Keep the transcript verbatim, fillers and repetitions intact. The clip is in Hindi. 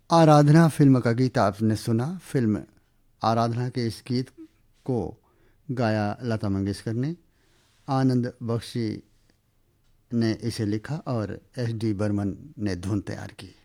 आराधना फिल्म का गीत आपने सुना। फिल्म आराधना के इस गीत को गाया लता मंगेशकर ने। आनंद बख्शी ने इसे लिखा और एस डी बर्मन ने धुन तैयार की।